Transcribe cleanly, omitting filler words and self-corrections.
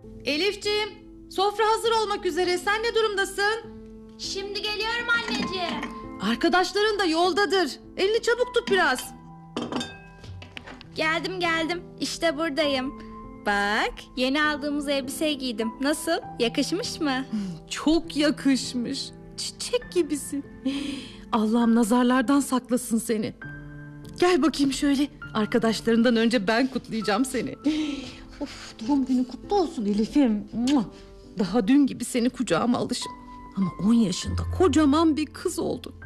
Elifciğim, sofra hazır olmak üzere. Sen ne durumdasın? Şimdi geliyorum anneciğim. Arkadaşların da yoldadır. Elini çabuk tut biraz. Geldim. İşte buradayım. Bak, yeni aldığımız elbiseyi giydim. Nasıl? Yakışmış mı? Çok yakışmış. Çiçek gibisin. Allah'ım nazarlardan saklasın seni. Gel bakayım şöyle. Arkadaşlarından önce ben kutlayacağım seni. Of, doğum günün kutlu olsun Elif'im. Daha dün gibi seni kucağıma alışım. Ama 10 yaşında kocaman bir kız oldun.